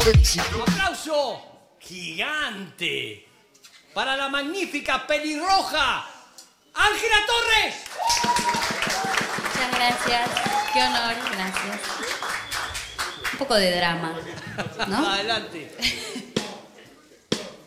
buenísimo. ¡Aplauso gigante para la magnífica pelirroja Ángela Torres! Muchas gracias. Qué honor, gracias. Un poco de drama, ¿no? Adelante.